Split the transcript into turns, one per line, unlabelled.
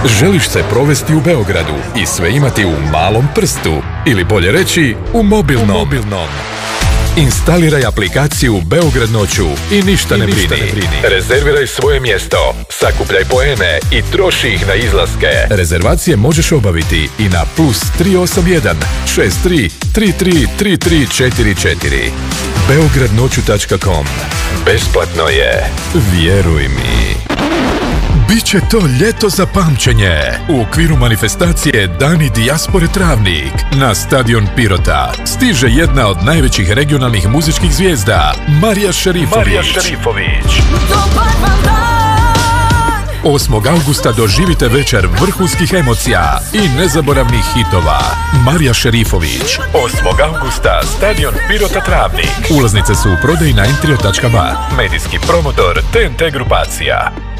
Želiš se provesti u Beogradu i sve imati u malom prstu, ili bolje reći, u mobilnom. Instaliraj aplikaciju Beograd noću i ništa ne brini. Rezerviraj svoje mjesto, sakupljaj poene i troši ih na izlaske. Rezervacije možeš obaviti i na +381 63 33 3344. beogradnoću.com. Besplatno je, vjeruj mi. Biće to ljeto za pamćenje. U okviru manifestacije Dani dijaspore Travnik na stadion Pirota stiže jedna od najvećih regionalnih muzičkih zvijezda, Marija Šerifović. 8. augusta doživite večer vrhunskih emocija i nezaboravnih hitova. Marija Šerifović. 8. augusta, stadion Pirota Travnik. Ulaznice su u prodaji na entrio.bar. Medijski promotor TNT grupacija.